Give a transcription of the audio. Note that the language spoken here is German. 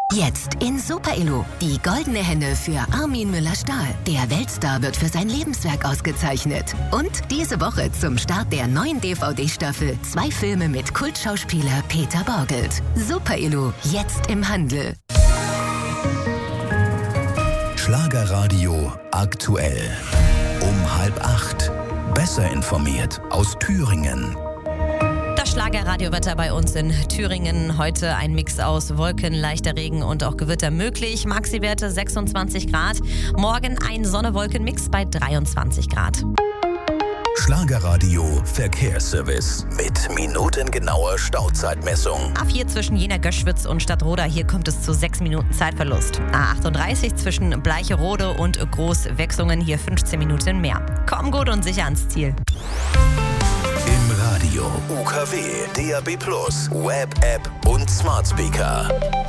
Jetzt in Super Elo. Die goldene Henne für Armin Müller-Stahl. Der Weltstar wird für sein Lebenswerk ausgezeichnet. Und diese Woche zum Start der neuen DVD-Staffel 2 Filme mit Kultschauspieler Peter Borgelt. Super Elo. Jetzt im Handel. Schlagerradio aktuell. Um 7:30. Besser informiert aus Thüringen. Das Schlagerradiowetter bei uns in Thüringen. Heute ein Mix aus Wolken, leichter Regen und auch Gewitter möglich. Maxi-Werte 26 Grad. Morgen ein Sonne-Wolken-Mix bei 23 Grad. Schlagerradio Verkehrsservice mit minutengenauer Stauzeitmessung. A4 zwischen Jena-Göschwitz und Stadtroda. Hier kommt es zu 6 Minuten Zeitverlust. A38 zwischen Bleicherode und Großwechslungen. Hier 15 Minuten mehr. Komm gut und sicher ans Ziel. Im Radio, UKW, DAB+, Web-App und Smart Speaker.